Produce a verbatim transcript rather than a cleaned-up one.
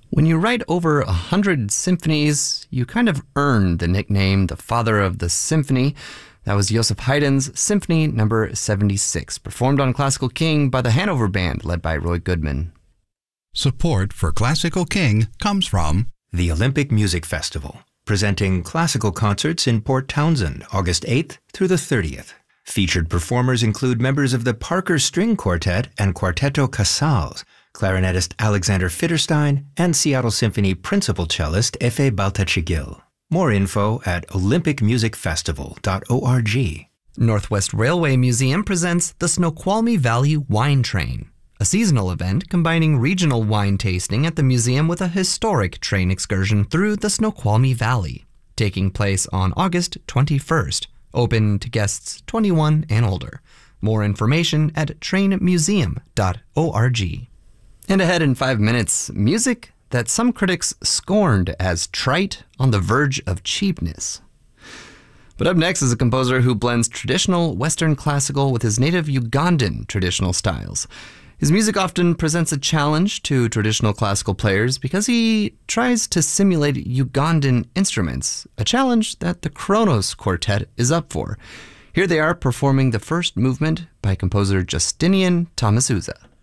When you write over a hundred symphonies, you kind of earn the nickname the father of the symphony. That was Joseph Haydn's Symphony number seventy-six, performed on Classical King by the Hanover Band, led by Roy Goodman. Support for Classical King comes from the Olympic Music Festival, presenting classical concerts in Port Townsend, August eighth through the thirtieth. Featured performers include members of the Parker String Quartet and Quartetto Casals, clarinetist Alexander Fitterstein, and Seattle Symphony principal cellist Efe Baltachigil. More info at olympic music festival dot org. Northwest Railway Museum presents the Snoqualmie Valley Wine Train, a seasonal event combining regional wine tasting at the museum with a historic train excursion through the Snoqualmie Valley, taking place on August twenty-first, open to guests twenty-one and older. More information at train museum dot org. And ahead in five minutes, music that some critics scorned as trite, on the verge of cheapness. But up next is a composer who blends traditional Western classical with his native Ugandan traditional styles. His music often presents a challenge to traditional classical players because he tries to simulate Ugandan instruments, a challenge that the Kronos Quartet is up for. Here they are performing the first movement by composer Justinian Tamasuza.